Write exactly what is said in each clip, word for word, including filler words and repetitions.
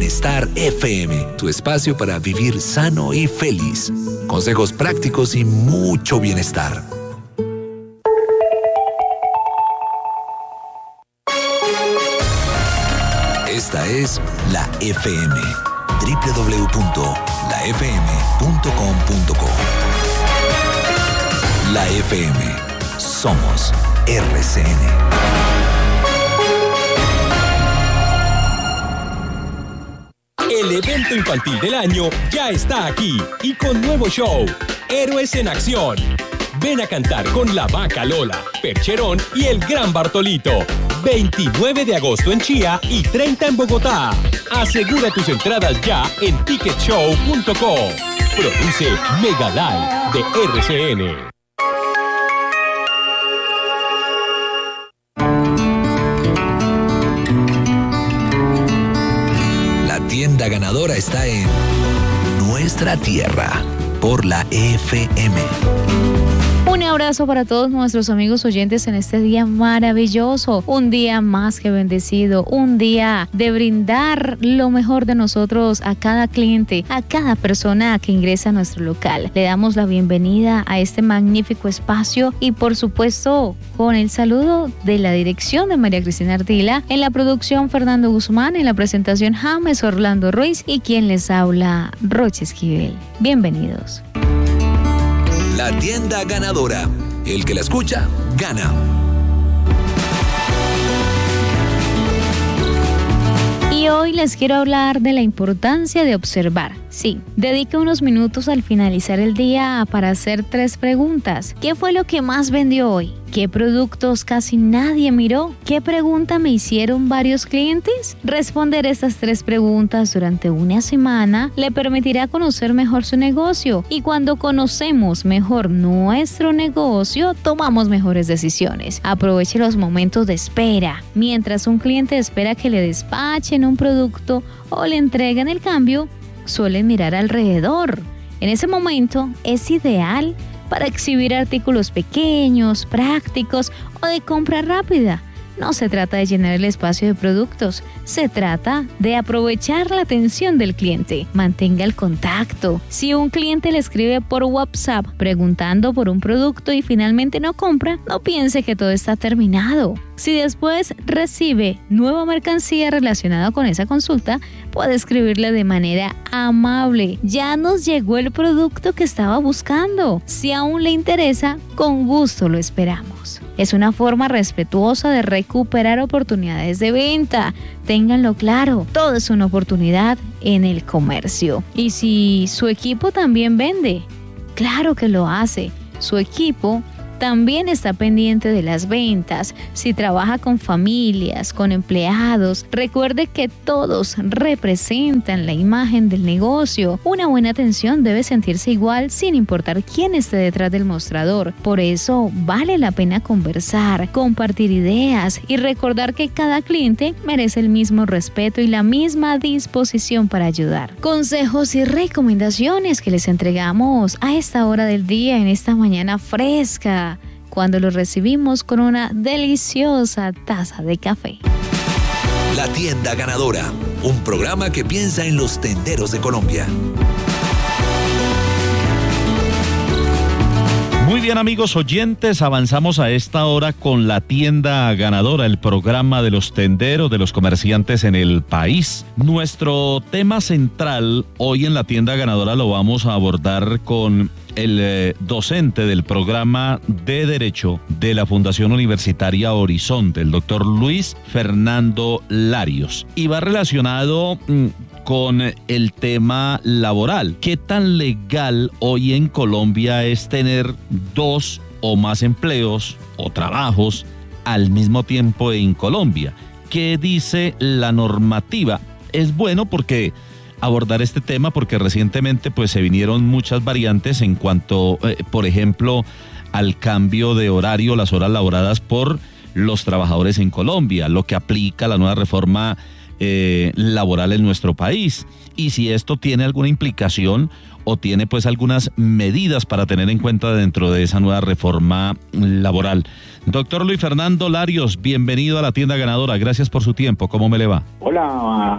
Bienestar F M, tu espacio para vivir sano y feliz. Consejos prácticos y mucho bienestar. Esta es la F M, doble u doble u doble u punto la f m punto com punto co. La F M, somos R C N. El evento infantil del año ya está aquí y con nuevo show, Héroes en Acción. Ven a cantar con la Vaca Lola, Percherón y el Gran Bartolito. veintinueve de agosto en Chía y treinta en Bogotá. Asegura tus entradas ya en ticket show punto co. Produce Mega Live de R C N. La tienda ganadora está en nuestra tierra por la F M. Un abrazo para todos nuestros amigos oyentes en este día maravilloso, un día más que bendecido, un día de brindar lo mejor de nosotros a cada cliente, a cada persona que ingresa a nuestro local. Le damos la bienvenida a este magnífico espacio y por supuesto con el saludo de la dirección de María Cristina Ardila, en la producción Fernando Guzmán, en la presentación James Orlando Ruiz y quien les habla Roche Esquivel. Bienvenidos. La tienda ganadora. El que la escucha, gana. Y hoy les quiero hablar de la importancia de observar. Sí, dedica unos minutos al finalizar el día para hacer tres preguntas. ¿Qué fue lo que más vendió hoy? ¿Qué productos casi nadie miró? ¿Qué pregunta me hicieron varios clientes? Responder estas tres preguntas durante una semana le permitirá conocer mejor su negocio. Y cuando conocemos mejor nuestro negocio, tomamos mejores decisiones. Aproveche los momentos de espera. Mientras un cliente espera que le despachen un producto o le entreguen el cambio, suelen mirar alrededor. En ese momento es ideal para exhibir artículos pequeños, prácticos o de compra rápida. No se trata de llenar el espacio de productos, se trata de aprovechar la atención del cliente. Mantenga el contacto. Si un cliente le escribe por WhatsApp preguntando por un producto y finalmente no compra, no piense que todo está terminado. Si después recibe nueva mercancía relacionada con esa consulta, puede escribirle de manera amable: ya nos llegó el producto que estaba buscando. Si aún le interesa, con gusto lo esperamos. Es una forma respetuosa de recuperar oportunidades de venta. Ténganlo claro, todo es una oportunidad en el comercio. Y si su equipo también vende, claro que lo hace. Su equipo también está pendiente de las ventas. Si trabaja con familias, con empleados, recuerde que todos representan la imagen del negocio. Una buena atención debe sentirse igual sin importar quién esté detrás del mostrador. Por eso vale la pena conversar, compartir ideas y recordar que cada cliente merece el mismo respeto y la misma disposición para ayudar. Consejos y recomendaciones que les entregamos a esta hora del día, en esta mañana fresca, cuando lo recibimos con una deliciosa taza de café. La tienda ganadora, un programa que piensa en los tenderos de Colombia. Muy bien, amigos oyentes, avanzamos a esta hora con la tienda ganadora, el programa de los tenderos, de los comerciantes en el país. Nuestro tema central hoy en la tienda ganadora lo vamos a abordar con el eh, docente del programa de Derecho de la Fundación Universitaria Horizonte, el doctor Luis Fernando Larios. Y va relacionado mmm, con el tema laboral. ¿Qué tan legal hoy en Colombia es tener dos o más empleos o trabajos al mismo tiempo en Colombia? ¿Qué dice la normativa? Es bueno porque abordar este tema porque recientemente pues se vinieron muchas variantes en cuanto, eh, por ejemplo, al cambio de horario, las horas laboradas por los trabajadores en Colombia, lo que aplica la nueva reforma eh, laboral en nuestro país, y si esto tiene alguna implicación o tiene pues algunas medidas para tener en cuenta dentro de esa nueva reforma laboral. Doctor Luis Fernando Larios, bienvenido a la tienda ganadora, gracias por su tiempo, ¿cómo me le va? Hola,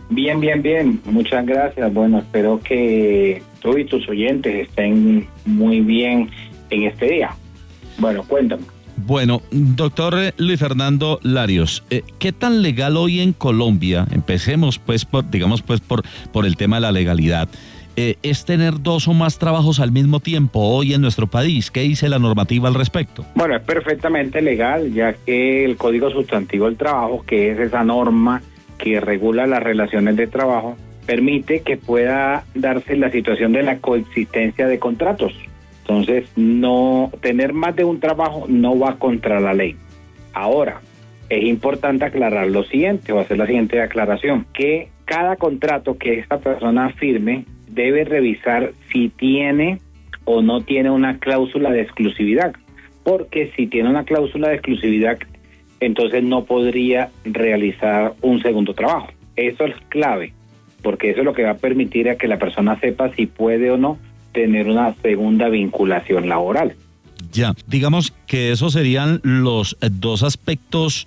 Bien, bien, bien. Muchas gracias. Bueno, espero que tú y tus oyentes estén muy bien en este día. Bueno, cuéntame. Bueno, doctor Luis Fernando Larios, eh, ¿qué tan legal hoy en Colombia? Empecemos, pues, por, digamos, pues, por, por el tema de la legalidad. Eh, ¿Es tener dos o más trabajos al mismo tiempo hoy en nuestro país? ¿Qué dice la normativa al respecto? Bueno, es perfectamente legal, ya que el Código Sustantivo del Trabajo, que es esa norma que regula las relaciones de trabajo, permite que pueda darse la situación de la coexistencia de contratos. Entonces, no tener más de un trabajo no va contra la ley. Ahora, es importante aclarar lo siguiente, o hacer la siguiente aclaración, que cada contrato que esta persona firme debe revisar si tiene o no tiene una cláusula de exclusividad, porque si tiene una cláusula de exclusividad, entonces no podría realizar un segundo trabajo. Eso es clave, porque eso es lo que va a permitir a que la persona sepa si puede o no tener una segunda vinculación laboral. Ya, digamos que esos serían los dos aspectos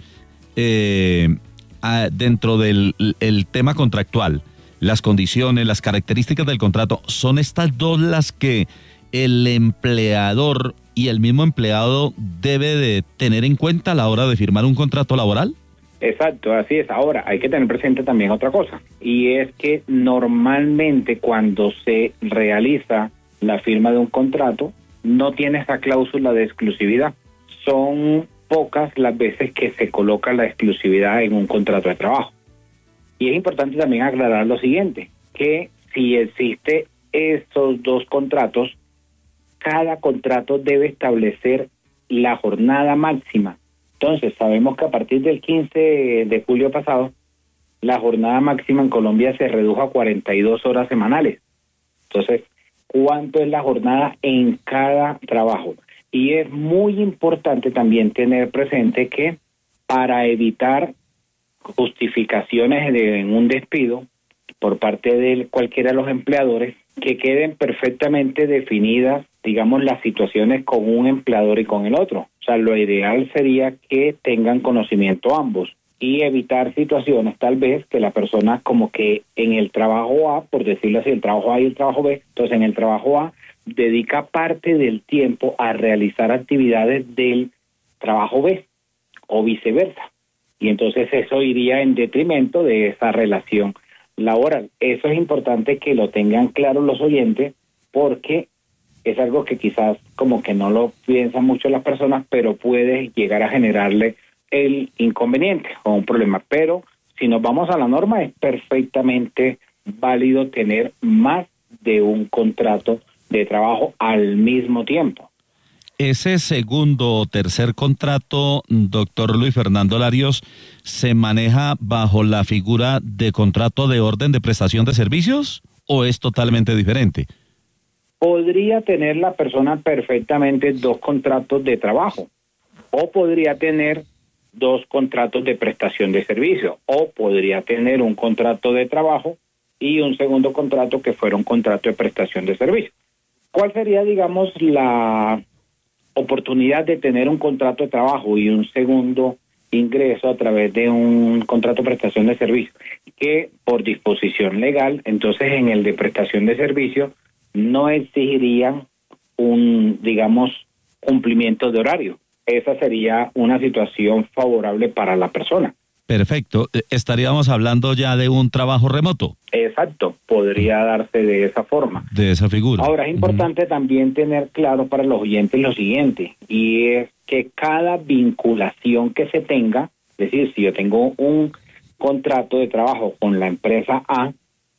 eh, a, dentro del el tema contractual. Las condiciones, las características del contrato, ¿son estas dos las que el empleador y el mismo empleado debe de tener en cuenta a la hora de firmar un contrato laboral? Exacto, así es. Ahora, hay que tener presente también otra cosa, y es que normalmente cuando se realiza la firma de un contrato, no tiene esa cláusula de exclusividad. Son pocas las veces que se coloca la exclusividad en un contrato de trabajo. Y es importante también aclarar lo siguiente, que si existe estos dos contratos, cada contrato debe establecer la jornada máxima. Entonces, sabemos que a partir del quince de julio pasado, la jornada máxima en Colombia se redujo a cuarenta y dos horas semanales. Entonces, ¿cuánto es la jornada en cada trabajo? Y es muy importante también tener presente que para evitar justificaciones de en un despido por parte de cualquiera de los empleadores, que queden perfectamente definidas, digamos, las situaciones con un empleador y con el otro. O sea, lo ideal sería que tengan conocimiento ambos y evitar situaciones tal vez que la persona como que en el trabajo A, por decirlo así, el trabajo A y el trabajo B, entonces en el trabajo A dedica parte del tiempo a realizar actividades del trabajo B o viceversa. Y entonces eso iría en detrimento de esa relación laboral. Eso es importante que lo tengan claro los oyentes, porque es algo que quizás como que no lo piensan mucho las personas, pero puede llegar a generarle el inconveniente o un problema. Pero si nos vamos a la norma, es perfectamente válido tener más de un contrato de trabajo al mismo tiempo. Ese segundo o tercer contrato, doctor Luis Fernando Larios, ¿se maneja bajo la figura de contrato de orden de prestación de servicios o es totalmente diferente? Podría tener la persona perfectamente dos contratos de trabajo, o podría tener dos contratos de prestación de servicio, o podría tener un contrato de trabajo y un segundo contrato que fuera un contrato de prestación de servicio. ¿Cuál sería, digamos, la oportunidad de tener un contrato de trabajo y un segundo ingreso a través de un contrato de prestación de servicio? Que por disposición legal, entonces en el de prestación de servicio no exigirían un, digamos, cumplimiento de horario. Esa sería una situación favorable para la persona. Perfecto. Estaríamos hablando ya de un trabajo remoto. Exacto, podría darse de esa forma. De esa figura. Ahora, es importante uh-huh. también tener claro para los oyentes lo siguiente, y es que cada vinculación que se tenga, es decir, si yo tengo un contrato de trabajo con la empresa A,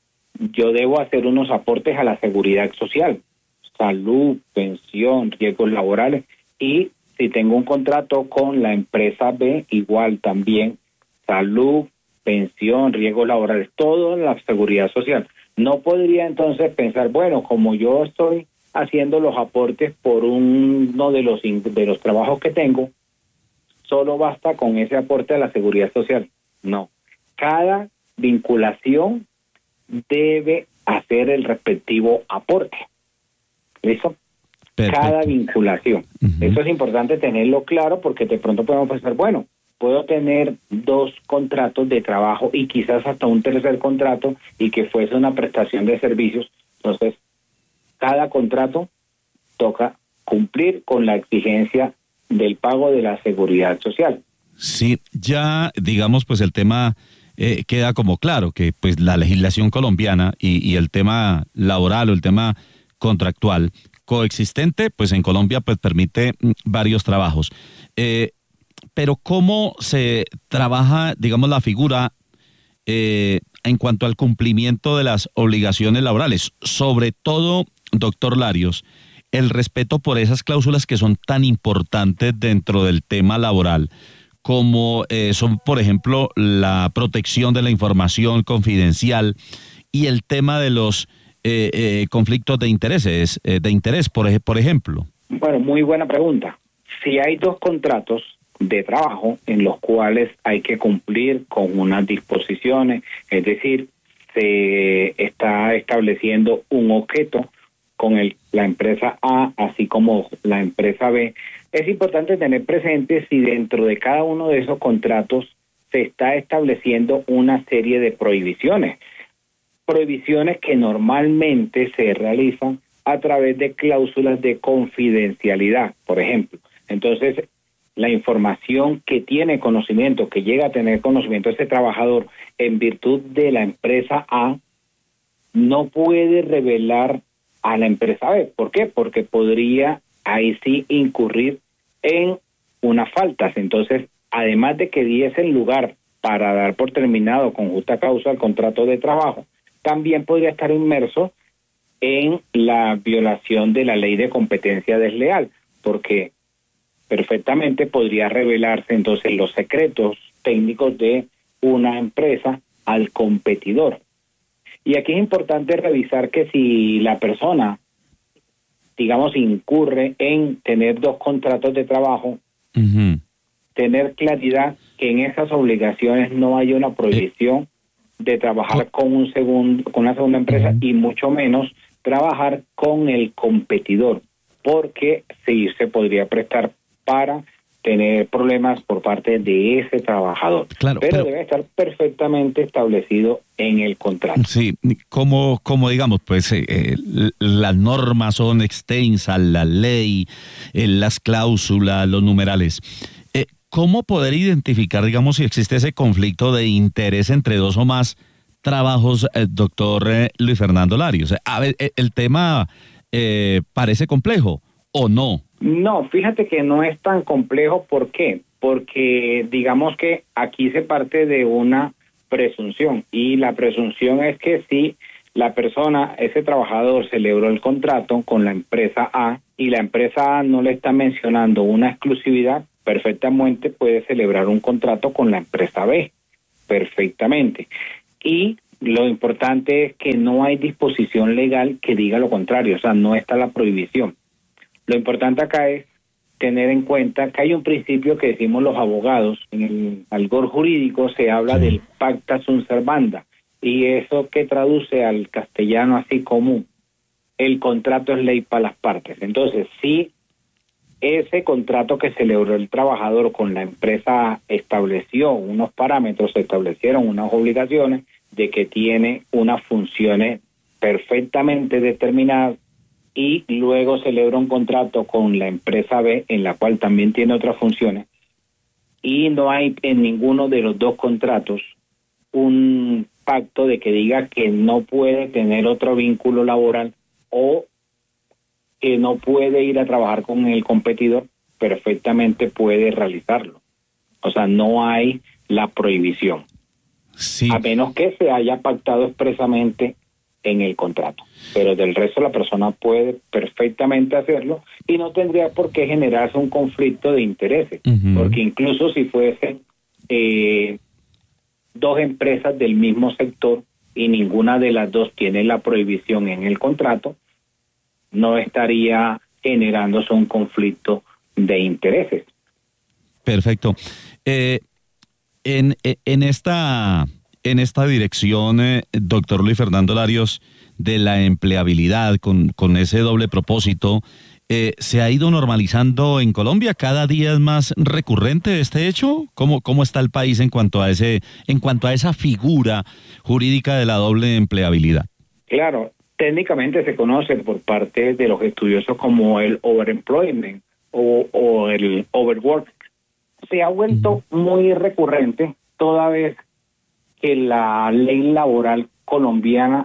yo debo hacer unos aportes a la seguridad social, salud, pensión, riesgos laborales, y si tengo un contrato con la empresa B, igual también salud, pensión, riesgos laborales, todo en la seguridad social. No podría entonces pensar, bueno, como yo estoy haciendo los aportes por uno de los de los trabajos que tengo, solo basta con ese aporte a la seguridad social. No, cada vinculación debe hacer el respectivo aporte. ¿Listo? Perfecto. Cada vinculación. Uh-huh. Eso es importante tenerlo claro, porque de pronto podemos pensar, bueno, puedo tener dos contratos de trabajo y quizás hasta un tercer contrato y que fuese una prestación de servicios. Entonces, cada contrato toca cumplir con la exigencia del pago de la seguridad social. Sí, ya digamos pues el tema eh, queda como claro que pues la legislación colombiana y, y el tema laboral o el tema contractual coexistente pues en Colombia pues permite varios trabajos. Eh, pero ¿cómo se trabaja digamos la figura eh, en cuanto al cumplimiento de las obligaciones laborales? Sobre todo, doctor Larios, el respeto por esas cláusulas que son tan importantes dentro del tema laboral, como eh, son, por ejemplo, la protección de la información confidencial y el tema de los eh, eh, conflictos de intereses, eh, de interés, por, ej- por ejemplo. Bueno, muy buena pregunta. Si hay dos contratos de trabajo en los cuales hay que cumplir con unas disposiciones, es decir, se está estableciendo un objeto con el, la empresa A, así como la empresa B, es importante tener presente si dentro de cada uno de esos contratos se está estableciendo una serie de prohibiciones. Prohibiciones que normalmente se realizan a través de cláusulas de confidencialidad, por ejemplo. Entonces, la información que tiene conocimiento, que llega a tener conocimiento ese trabajador en virtud de la empresa A, no puede revelar a la empresa B. ¿Por qué? Porque podría ahí sí incurrir en unas faltas. Entonces, además de que diesen lugar para dar por terminado con justa causa el contrato de trabajo, también podría estar inmerso en la violación de la ley de competencia desleal, porque perfectamente podría revelarse entonces los secretos técnicos de una empresa al competidor. Y aquí es importante revisar que si la persona, digamos, incurre en tener dos contratos de trabajo, uh-huh. tener claridad que en esas obligaciones no hay una prohibición eh. de trabajar con un segundo, con una segunda empresa uh-huh. y mucho menos trabajar con el competidor, porque sí se podría prestar para tener problemas por parte de ese trabajador. Claro, pero, pero debe estar perfectamente establecido en el contrato. Sí, como, como digamos, pues eh, las normas son extensas, la ley, eh, las cláusulas, los numerales. Eh, ¿Cómo poder identificar, digamos, si existe ese conflicto de interés entre dos o más trabajos, eh, doctor eh, Luis Fernando Larios? A ver, el tema eh, parece complejo, ¿o no? No, fíjate que no es tan complejo. ¿Por qué? Porque digamos que aquí se parte de una presunción, y la presunción es que si la persona, ese trabajador, celebró el contrato con la empresa A y la empresa A no le está mencionando una exclusividad, perfectamente puede celebrar un contrato con la empresa B, perfectamente. Y lo importante es que no hay disposición legal que diga lo contrario, o sea, no está la prohibición. Lo importante acá es tener en cuenta que hay un principio que decimos los abogados, en el algor jurídico se habla del pacta sunt servanda, y eso que traduce al castellano así común, el contrato es ley para las partes. Entonces, si ese contrato que celebró el trabajador con la empresa estableció unos parámetros, se establecieron unas obligaciones de que tiene unas funciones perfectamente determinadas, y luego celebra un contrato con la empresa B, en la cual también tiene otras funciones, y no hay en ninguno de los dos contratos un pacto de que diga que no puede tener otro vínculo laboral o que no puede ir a trabajar con el competidor, perfectamente puede realizarlo. O sea, no hay la prohibición, sí. a menos que se haya pactado expresamente en el contrato, pero del resto la persona puede perfectamente hacerlo y no tendría por qué generarse un conflicto de intereses, uh-huh. porque incluso si fuesen eh, dos empresas del mismo sector y ninguna de las dos tiene la prohibición en el contrato, no estaría generándose un conflicto de intereses. Perfecto. Eh, en, en esta... En esta dirección, eh, doctor Luis Fernando Larios, de la empleabilidad con, con ese doble propósito, eh, ¿se ha ido normalizando en Colombia? ¿Cada día es más recurrente este hecho? ¿Cómo, cómo está el país en cuanto a ese, en cuanto a esa figura jurídica de la doble empleabilidad? Claro, técnicamente se conoce por parte de los estudiosos como el overemployment o, o el overwork. Se ha vuelto uh-huh. muy recurrente toda vez que la ley laboral colombiana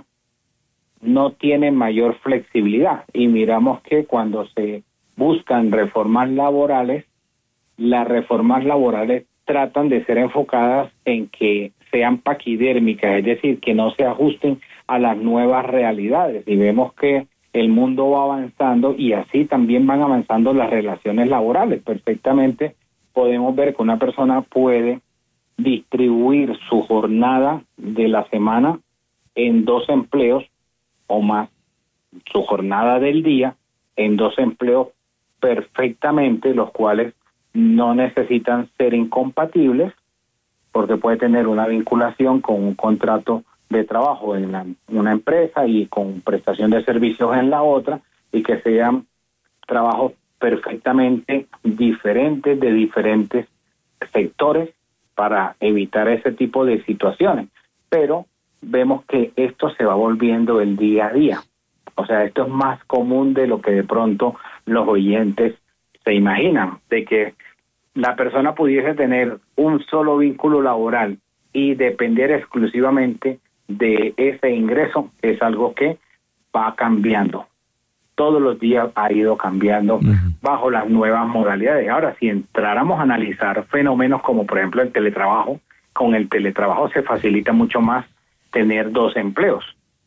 no tiene mayor flexibilidad. Y miramos que cuando se buscan reformas laborales, las reformas laborales tratan de ser enfocadas en que sean paquidérmicas, es decir, que no se ajusten a las nuevas realidades. Y vemos que el mundo va avanzando y así también van avanzando las relaciones laborales. Perfectamente podemos ver que una persona puede distribuir su jornada de la semana en dos empleos o más, su jornada del día en dos empleos perfectamente, los cuales no necesitan ser incompatibles, porque puede tener una vinculación con un contrato de trabajo en la, una empresa y con prestación de servicios en la otra, y que sean trabajos perfectamente diferentes de diferentes sectores para evitar ese tipo de situaciones. Pero vemos que esto se va volviendo el día a día. O sea, esto es más común de lo que de pronto los oyentes se imaginan, de que la persona pudiese tener un solo vínculo laboral y depender exclusivamente de ese ingreso. Es algo que va cambiando. Todos los días ha ido cambiando uh-huh. bajo las nuevas modalidades. Ahora, si entráramos a analizar fenómenos como, por ejemplo, el teletrabajo, con el teletrabajo se facilita mucho más tener dos empleos.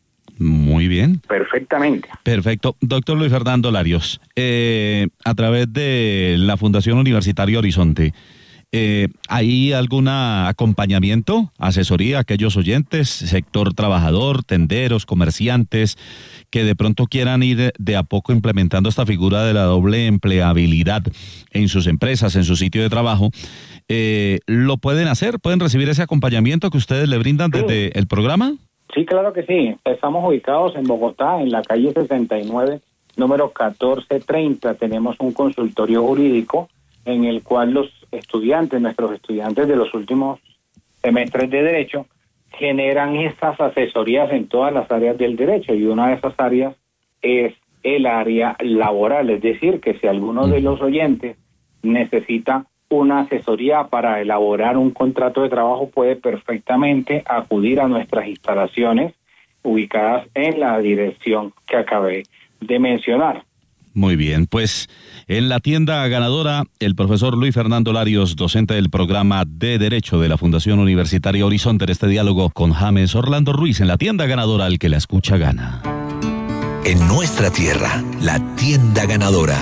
Muy bien. Perfectamente. Perfecto. Doctor Luis Fernando Larios, eh, a través de la Fundación Universitaria Horizonte, eh, ¿hay algún acompañamiento, asesoría a aquellos oyentes, sector trabajador, tenderos, comerciantes, que de pronto quieran ir de a poco implementando esta figura de la doble empleabilidad en sus empresas, en su sitio de trabajo? Eh, ¿Lo pueden hacer? ¿Pueden recibir ese acompañamiento que ustedes le brindan sí. desde el programa? Sí, claro que sí. Estamos ubicados en Bogotá, en la calle sesenta y nueve, número catorce treinta. Tenemos un consultorio jurídico en el cual los estudiantes, nuestros estudiantes de los últimos semestres de Derecho, generan estas asesorías en todas las áreas del derecho, y una de esas áreas es el área laboral. Es decir, que si alguno de los oyentes necesita una asesoría para elaborar un contrato de trabajo, puede perfectamente acudir a nuestras instalaciones ubicadas en la dirección que acabé de mencionar. Muy bien, pues en la tienda ganadora, el profesor Luis Fernando Larios, docente del programa de Derecho de la Fundación Universitaria Horizonte, en este diálogo con James Orlando Ruiz, en la tienda ganadora, el que la escucha gana. En nuestra tierra, la tienda ganadora.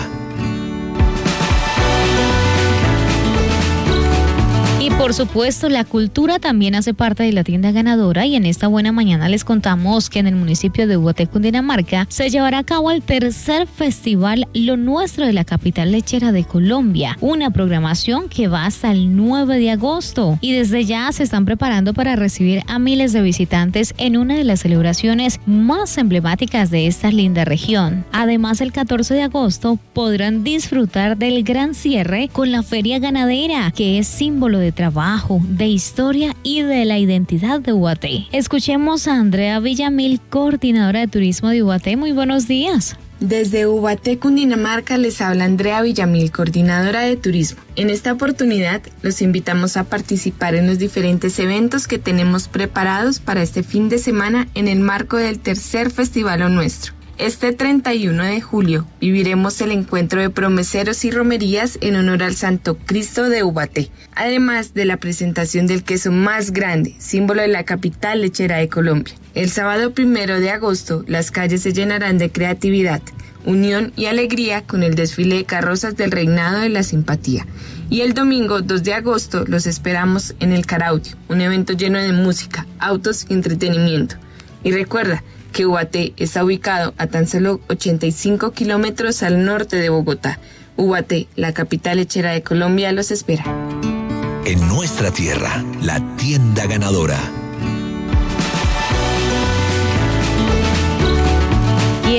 Y por supuesto, la cultura también hace parte de la tienda ganadora, y en esta buena mañana les contamos que en el municipio de Ubaté, Cundinamarca, se llevará a cabo el tercer festival Lo Nuestro de la capital lechera de Colombia, una programación que va hasta el nueve de agosto, y desde ya se están preparando para recibir a miles de visitantes en una de las celebraciones más emblemáticas de esta linda región. Además, el catorce de agosto podrán disfrutar del gran cierre con la feria ganadera, que es símbolo de trabajo, de historia y de la identidad de Ubaté. Escuchemos a Andrea Villamil, coordinadora de turismo de Ubaté. Muy buenos días. Desde Ubaté, Cundinamarca, les habla Andrea Villamil, coordinadora de turismo. En esta oportunidad, los invitamos a participar en los diferentes eventos que tenemos preparados para este fin de semana en el marco del tercer Festival Lo Nuestro. Este treinta y uno de julio viviremos el encuentro de promeseros y romerías en honor al Santo Cristo de Ubaté, además de la presentación del queso más grande, símbolo de la capital lechera de Colombia. El sábado primero de agosto, las calles se llenarán de creatividad, unión y alegría con el desfile de carrozas del Reinado de la Simpatía. Y el domingo dos de agosto los esperamos en el Caraudio, un evento lleno de música, autos y entretenimiento. Y recuerda que Ubaté está ubicado a tan solo ochenta y cinco kilómetros al norte de Bogotá. Ubaté, la capital lechera de Colombia, los espera. En nuestra tierra, la tienda ganadora. Y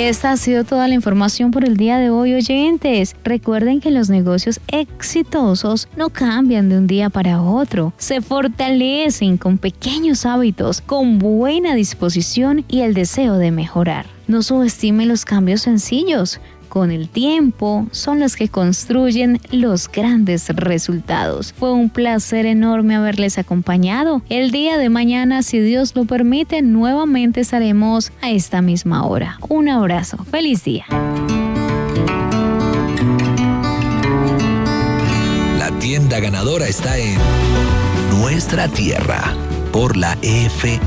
Esta ha sido toda la información por el día de hoy, oyentes. Recuerden que los negocios exitosos no cambian de un día para otro. Se fortalecen con pequeños hábitos, con buena disposición y el deseo de mejorar. No subestime los cambios sencillos. Con el tiempo son los que construyen los grandes resultados. Fue un placer enorme haberles acompañado. El día de mañana, si Dios lo permite, nuevamente estaremos a esta misma hora. Un abrazo. Feliz día. La tienda ganadora está en Nuestra Tierra por la F